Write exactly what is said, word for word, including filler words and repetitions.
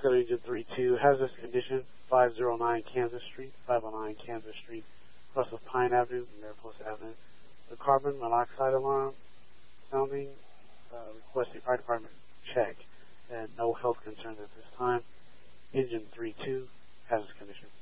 go to engine three two, hazardous condition, five oh nine Kansas Street, five oh nine Kansas Street, across of Pine Avenue, Mariposa Avenue. The carbon monoxide alarm sounding, uh, requesting fire department check, and no health concerns at this time. Engine three two, hazardous condition.